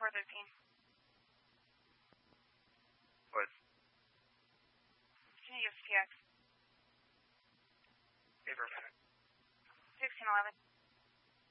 413. What? Can you give us PX? Paper minute. 1611.